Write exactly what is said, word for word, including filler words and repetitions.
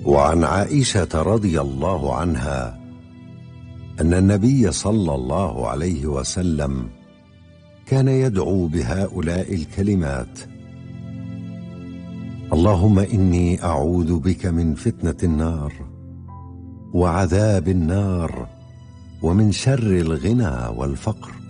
وعن عائشة رضي الله عنها أن النبي صلى الله عليه وسلم كان يدعو بهؤلاء الكلمات: اللهم إني أعوذ بك من فتنة النار وعذاب النار ومن شر الغنى والفقر.